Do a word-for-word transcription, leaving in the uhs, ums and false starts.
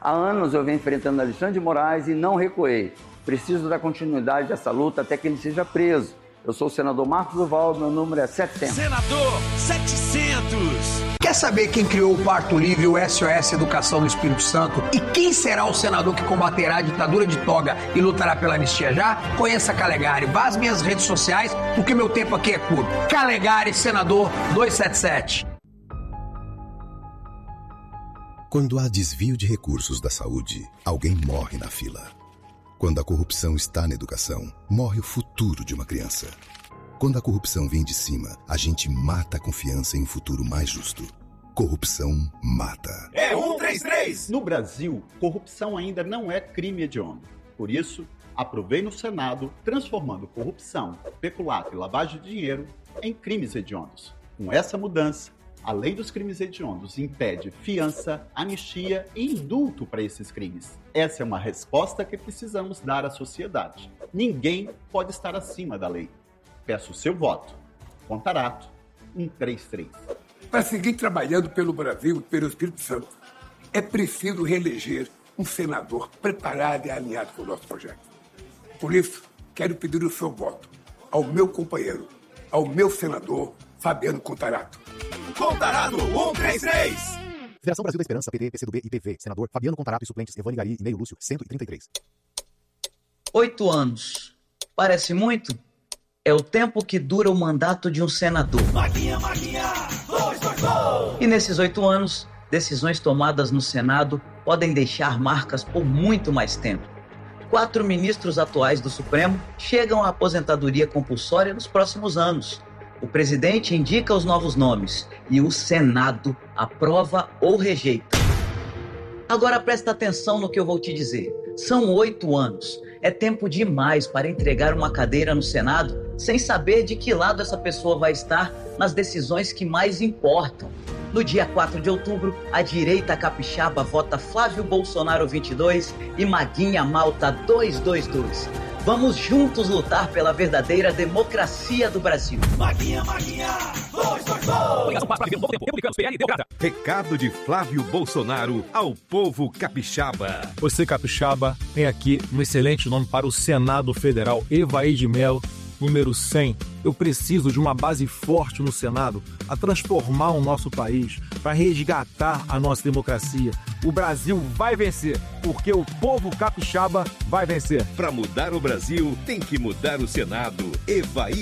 Há anos eu venho enfrentando Alexandre de Moraes e não recuei. Preciso da continuidade dessa luta até que ele seja preso. Eu sou o senador Marcos Duval, meu número é setecentos. Senador setecentos. Quer saber quem criou o Parto Livre e o S O S Educação no Espírito Santo? E quem será o senador que combaterá a ditadura de toga e lutará pela anistia já? Conheça Calegari. Vá às minhas redes sociais, porque meu tempo aqui é curto. Calegari, senador duzentos e setenta e sete. Quando há desvio de recursos da saúde, alguém morre na fila. Quando a corrupção está na educação, morre o futuro de uma criança. Quando a corrupção vem de cima, a gente mata a confiança em um futuro mais justo. Corrupção mata. É cento e trinta e três! No Brasil, corrupção ainda não é crime hediondo. Por isso, aprovei no Senado, transformando corrupção, peculato e lavagem de dinheiro em crimes hediondos. Com essa mudança, a lei dos crimes hediondos impede fiança, anistia e indulto para esses crimes. Essa é uma resposta que precisamos dar à sociedade. Ninguém pode estar acima da lei. Peço o seu voto. Contarato cento e trinta e três. Para seguir trabalhando pelo Brasil e pelo Espírito Santo, é preciso reeleger um senador preparado e alinhado com o nosso projeto. Por isso, quero pedir o seu voto ao meu companheiro, ao meu senador Fabiano Contarato. Contarato cento e trinta e três. Federação Brasil da Esperança, P T, P C do B e P V. Senador Fabiano Contarato e suplentes Evane Gari e Neio Lúcio, cento e trinta e três. Oito anos. Parece muito? É o tempo que dura o mandato de um senador. Maguinha, Maguinha, dois, dois, dois. E nesses oito anos, decisões tomadas no Senado podem deixar marcas por muito mais tempo. Quatro ministros atuais do Supremo chegam à aposentadoria compulsória nos próximos anos. O presidente indica os novos nomes e o Senado aprova ou rejeita. Agora presta atenção no que eu vou te dizer. São oito anos. É tempo demais para entregar uma cadeira no Senado sem saber de que lado essa pessoa vai estar nas decisões que mais importam. No dia quatro de outubro, a direita capixaba vota Flávio Bolsonaro vinte e dois e Maguinha Malta duzentos e vinte e dois. Vamos juntos lutar pela verdadeira democracia do Brasil. Maguinha, Maguinha, dois, dois, dois. Recado de Flávio Bolsonaro ao povo capixaba. Você, capixaba, tem aqui um excelente nome para o Senado Federal, Evaí de Mello, número cem. Eu preciso de uma base forte no Senado a transformar o nosso país, para resgatar a nossa democracia. O Brasil vai vencer, porque o povo capixaba vai vencer. Para mudar o Brasil, tem que mudar o Senado. Evaí